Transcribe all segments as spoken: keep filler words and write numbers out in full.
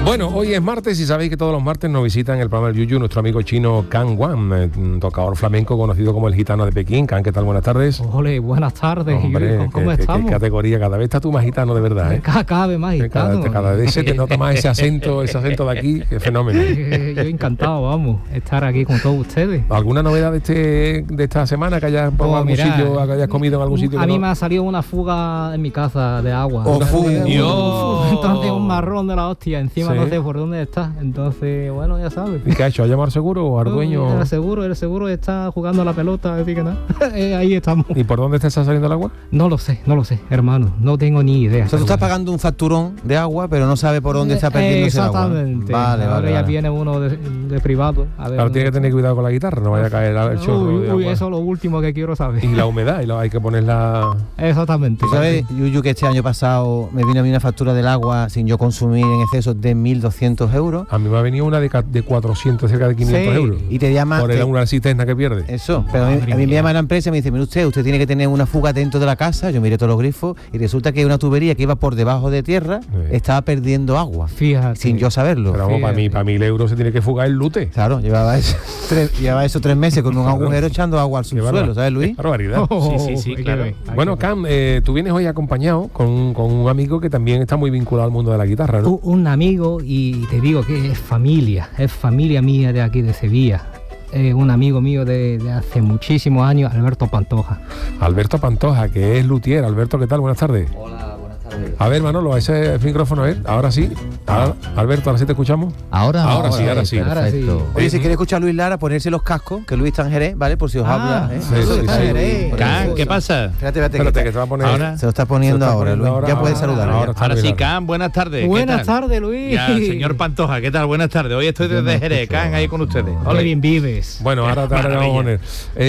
Bueno, hoy es martes y sabéis que todos los martes nos visita en el programa del Yuyu nuestro amigo chino Can Wan, eh, tocador flamenco conocido como el gitano de Pekín. Can, ¿qué tal? Buenas tardes. Ole, buenas tardes. Hombre, ¿Cómo, ¿cómo qué, estamos? Qué categoría, cada vez estás tú más gitano de verdad, ¿eh? Cada, cada vez más gitano. Cada, cada vez se te nota más ese acento, ese acento de aquí, qué fenómeno. Yo encantado, vamos, estar aquí con todos ustedes. ¿Alguna novedad de este de esta semana que hayas probado Oh, en algún mira, sitio, que hayas comido en algún sitio? A que mí no? me ha salido una fuga en mi casa de agua. Oh, fuga. Entonces, entonces un marrón de la hostia, encima Sí. no sé por dónde está. Entonces, bueno, ya sabes. ¿Y qué ha hecho? ¿Ha llamado al seguro o al dueño? El seguro, el seguro está jugando a la pelota, así que nada. Eh, Ahí estamos. ¿Y por dónde te está saliendo el agua? No lo sé, no lo sé, hermano. No tengo ni idea. O sea, tú estás pagando un facturón de agua, pero no sabes por dónde está perdiendo ese agua. Exactamente. Vale, Ahora vale, ya vale. viene uno de, de privado. A ver, Ahora tiene que tener cuidado con la guitarra, no vaya a caer el chorro uy, de uy, agua. eso es lo último que quiero saber. Y la humedad, y la, hay que ponerla... Exactamente. ¿Tú sabes, Yuyu, que este año pasado me vino a mí una factura del agua sin yo consumir en exceso de mil doscientos euros? A mí me ha venido una de, ca- de cuatrocientos, cerca de quinientos Sí. euros. Y te llama... Por te- el, una cisterna que pierde. Eso, pero a mí, Madre a mí me mía. llama la empresa y me dice, mire usted, usted tiene que tener una fuga dentro de la casa. Yo miré todos los grifos y resulta que una tubería que iba por debajo de tierra Sí. estaba perdiendo agua, Fíjate. sin yo saberlo. Pero vamos, para mí, Fíjate. para mil euros se tiene que fugar el lute. Claro, llevaba eso, tres, llevaba eso tres meses con un agujero echando agua al Qué subsuelo, barbaridad. ¿sabes, Luis? Qué barbaridad. Oh, Sí, sí, sí, hay que claro. ver, hay Bueno, que ver. Cam, eh, tú vienes hoy acompañado con, con un amigo que también está muy vinculado al mundo de la guitarra, ¿no? Un, un amigo, y te digo que es familia, es familia mía de aquí de Sevilla. Eh, un amigo mío de, de hace muchísimos años, Alberto Pantoja. Alberto Pantoja, que es luthier. Alberto, ¿qué tal? Buenas tardes. Hola, buenas tardes. A ver, Manolo, a ese micrófono, ¿eh? Ahora sí. Ahora, Alberto, ¿ahora sí te escuchamos? Ahora, Ahora sí, ahora sí. Ahora sí. Perfecto. Oye, si quieres escuchar a Luis Lara, ponerse los cascos, que Luis está en Jerez, ¿vale? Por si os Ah, habla. ¿eh? sí, Eso, sí, está sí. en Jerez. Can, ¿qué pasa? Espérate, espérate, Espérate, que que te va a poner... Ahora. se lo está poniendo Se lo está ahora, poniendo Luis. ahora. Ya puedes Ahora, saludar. ahora ya. está Ahora muy sí, largo. Can, buenas tardes. ¿qué Buenas tal? tardes, Luis. Ya, señor Pantoja, ¿qué tal? Buenas tardes. Hoy estoy desde Jerez, Can, ahí con ustedes. Qué Ole. bien vives. Bueno, ahora, ahora le vamos a poner.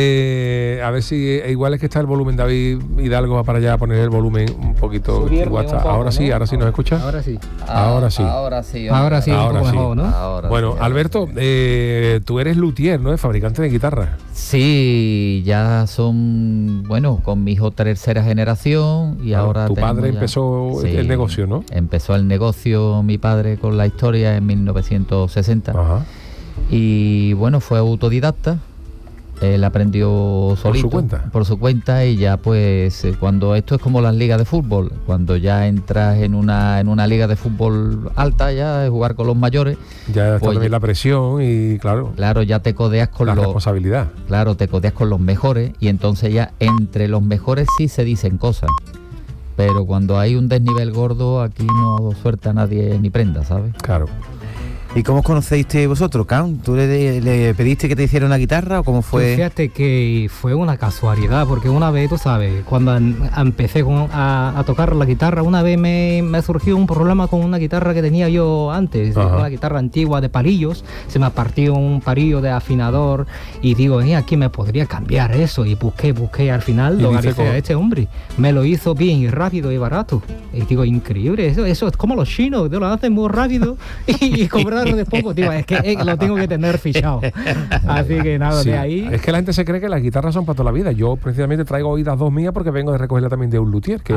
Eh, a ver si eh, igual es que está el volumen. David Hidalgo va para allá a poner el volumen un poquito. Subirlo igual un está. poco, Ahora sí, ¿no? ahora sí nos escucha. Ahora sí. Ahora sí. Ahora sí. Ahora sí, un Ahora poco sí. mejor, ¿no? Ahora Bueno, sí. Alberto, eh, tú eres luthier, ¿no? Es fabricante de guitarra. Sí, ya son, bueno, con mi hijo tercera generación y Ah, ahora tu tenemos padre ya- empezó el negocio, ¿no? Empezó el negocio mi padre con la historia en mil novecientos sesenta Ajá. y bueno, fue autodidacta. Él aprendió solito su cuenta? por su cuenta y ya pues eh, cuando esto es como las ligas de fútbol, cuando ya entras en una en una liga de fútbol alta ya de jugar con los mayores, Ya está Pues también ya- la presión y, claro, claro, ya te codeas con la los responsabilidad. claro, te codeas con los mejores y entonces ya entre los mejores sí se dicen cosas. Pero cuando hay un desnivel gordo, aquí no suelta nadie ni prenda, ¿sabes? Claro. ¿Y cómo os conocéis vosotros, Can? ¿Tú le, le pediste que te hiciera una guitarra o cómo Pues fue? fíjate que fue una casualidad, porque una vez, tú sabes, cuando em- empecé con- a, a tocar la guitarra, una vez me, me surgió un problema con una guitarra que tenía yo antes, Ajá. una guitarra antigua de palillos, se me partió un palillo de afinador y digo, eh, aquí me podría cambiar eso, y busqué, busqué, al final Y lo dice galicé cómo- a este hombre, me lo hizo bien y rápido y barato, y digo, increíble, eso, eso es como los chinos, te lo hacen muy rápido y, y cobraron de poco, digo, es que eh, lo tengo que tener fichado, así que nada, Sí. de ahí... Es que la gente se cree que las guitarras son para toda la vida. Yo precisamente traigo hoy las dos mías porque vengo de recogerla también de un luthier, que